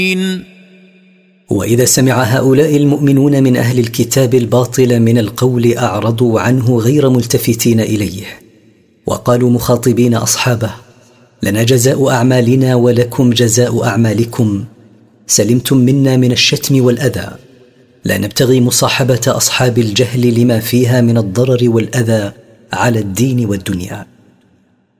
وإذا سمع هؤلاء المؤمنون من أهل الكتاب الباطل من القول أعرضوا عنه غير ملتفتين إليه، وقالوا مخاطبين أصحابه: لنا جزاء أعمالنا ولكم جزاء أعمالكم، سلمتم منا من الشتم والأذى، لا نبتغي مصاحبة أصحاب الجهل لما فيها من الضرر والأذى على الدين والدنيا.